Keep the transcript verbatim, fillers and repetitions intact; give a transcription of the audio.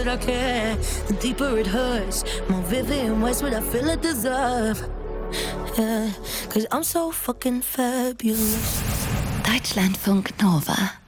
I care, the deeper it hurts. More vivid in ways what I feel I deserve. Yeah, cause I'm so fucking fabulous. Deutschlandfunk Nova.